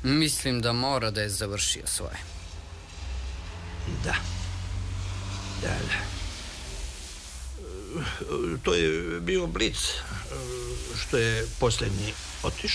Mislim da mora da je završio svoje. Da. Da. To je bio Blic, što je posljednji otišao.